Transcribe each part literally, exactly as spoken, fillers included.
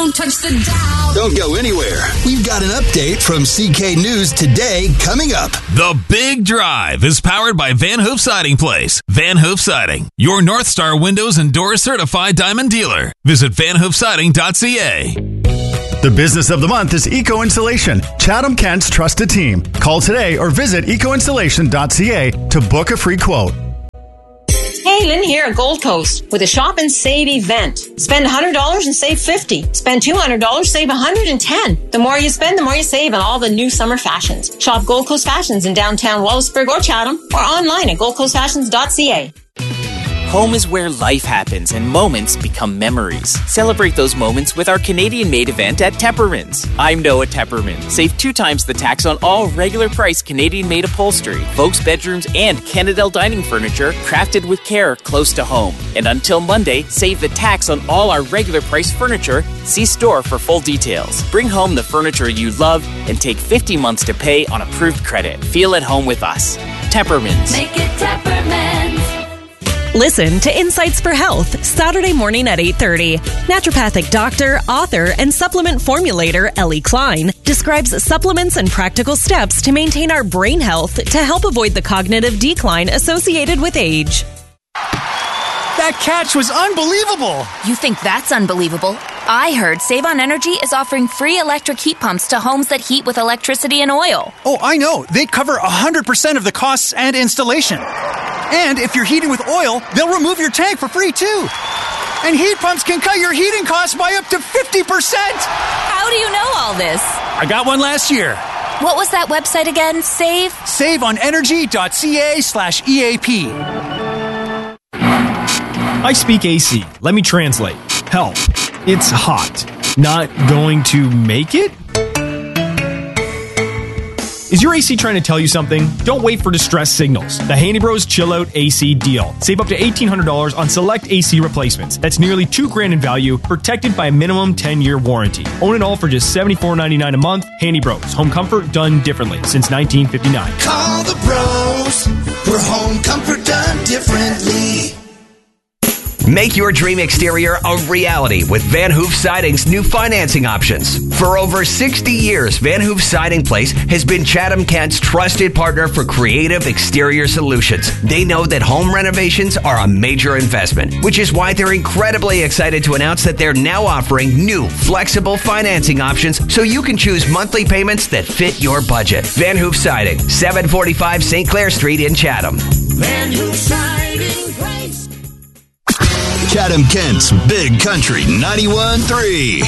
Don't touch the dial. Don't go anywhere. We've got an update from C K News Today coming up. The Big Drive is powered by Van Hoof Siding Place. Van Hoof Siding, your North Star Windows and Doors certified diamond dealer. Visit van hoof siding dot c a. The business of the month is Eco Installation, Chatham Kent's trusted team. Call today or visit eco installation dot c a to book a free quote. Hey, Lynn here at Gold Coast with a shop and save event. Spend one hundred dollars and save fifty dollars. Spend two hundred dollars, save one hundred ten dollars. The more you spend, the more you save on all the new summer fashions. Shop Gold Coast Fashions in downtown Wallaceburg or Chatham or online at gold coast fashions dot c a. Home is where life happens and moments become memories. Celebrate those moments with our Canadian-made event at Tepperman's. I'm Noah Tepperman. Save two times the tax on all regular price Canadian-made upholstery, folks' bedrooms, and Canadel dining furniture crafted with care close to home. And until Monday, save the tax on all our regular price furniture. See store for full details. Bring home the furniture you love and take fifty months to pay on approved credit. Feel at home with us. Tepperman's. Make it Tepperman's. Listen to Insights for Health, Saturday morning at eight thirty. Naturopathic doctor, author, and supplement formulator Ellie Klein describes supplements and practical steps to maintain our brain health to help avoid the cognitive decline associated with age. That catch was unbelievable! You think that's unbelievable? I heard Save on Energy is offering free electric heat pumps to homes that heat with electricity and oil. Oh, I know. They cover one hundred percent of the costs and installation. And if you're heating with oil, they'll remove your tank for free, too. And heat pumps can cut your heating costs by up to fifty percent! How do you know all this? I got one last year. What was that website again? Save? save on energy dot c a slash E A P. I speak A C. Let me translate. Help. It's hot. Not going to make it? Is your A C trying to tell you something? Don't wait for distress signals. The Handy Bros Chill Out A C deal. Save up to eighteen hundred dollars on select A C replacements. That's nearly two grand in value, protected by a minimum ten-year warranty. Own it all for just seventy-four ninety-nine a month. Handy Bros. Home comfort done differently since nineteen fifty-nine. Call the pros for home comfort done differently. Make your dream exterior a reality with Van Hoof Siding's new financing options. For over sixty years, Van Hoof Siding Place has been Chatham Kent's trusted partner for creative exterior solutions. They know that home renovations are a major investment, which is why they're incredibly excited to announce that they're now offering new flexible financing options so you can choose monthly payments that fit your budget. Van Hoof Siding, seven forty-five Saint Clair Street in Chatham. Van Hoof Siding Place. Chatham Kent's Big Country ninety-one point three.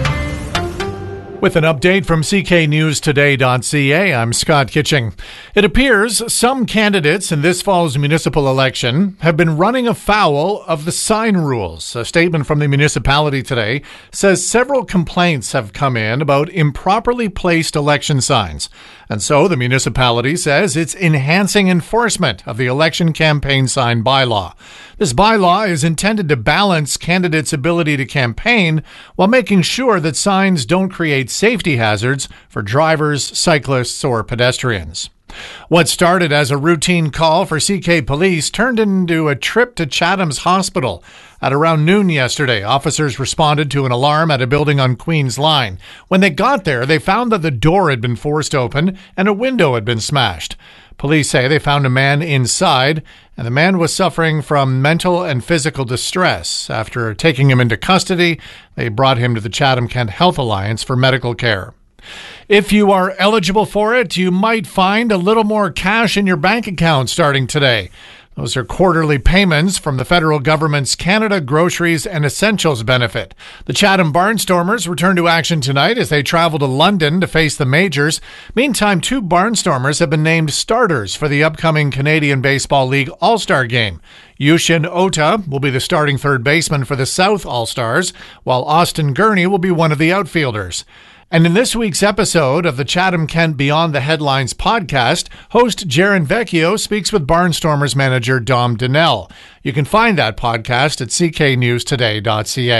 With an update from C K News Today dot c a, I'm Scott Kitching. It appears some candidates in this fall's municipal election have been running afoul of the sign rules. A statement from the municipality today says several complaints have come in about improperly placed election signs. And so the municipality says it's enhancing enforcement of the election campaign sign bylaw. This bylaw is intended to balance candidates' ability to campaign while making sure that signs don't create safety hazards for drivers, cyclists, or pedestrians. What started as a routine call for C K Police turned into a trip to Chatham's Hospital. At around noon yesterday, officers responded to an alarm at a building on Queen's Line. When they got there, they found that the door had been forced open and a window had been smashed. Police say they found a man inside, and the man was suffering from mental and physical distress. After taking him into custody, they brought him to the Chatham Kent Health Alliance for medical care. If you are eligible for it, you might find a little more cash in your bank account starting today. Those are quarterly payments from the federal government's Canada Groceries and Essentials benefit. The Chatham Barnstormers return to action tonight as they travel to London to face the Majors. Meantime, two Barnstormers have been named starters for the upcoming Canadian Baseball League All-Star Game. Yushin Ota will be the starting third baseman for the South All-Stars, while Austin Gurney will be one of the outfielders. And in this week's episode of the Chatham Kent Beyond the Headlines podcast, host Jaron Vecchio speaks with Barnstormers manager Dom Donnell. You can find that podcast at c k news today dot c a.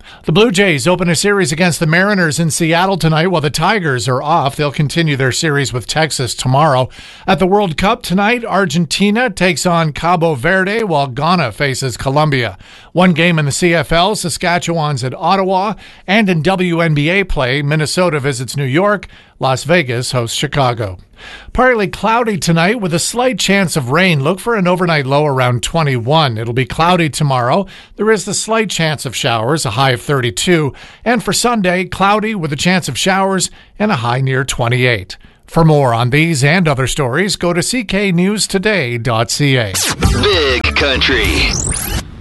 The Blue Jays open a series against the Mariners in Seattle tonight while the Tigers are off. They'll continue their series with Texas tomorrow. At the World Cup tonight, Argentina takes on Cabo Verde while Ghana faces Colombia. One game in the C F L, Saskatchewan's at Ottawa. And in W N B A play, Minnesota visits New York. Las Vegas hosts Chicago. Partly cloudy tonight with a slight chance of rain. Look for an overnight low around twenty-one. It'll be cloudy tomorrow. There is the slight chance of showers, a high of thirty-two. And for Sunday, cloudy with a chance of showers and a high near twenty-eight. For more on these and other stories, go to c k news today dot c a. Big Country.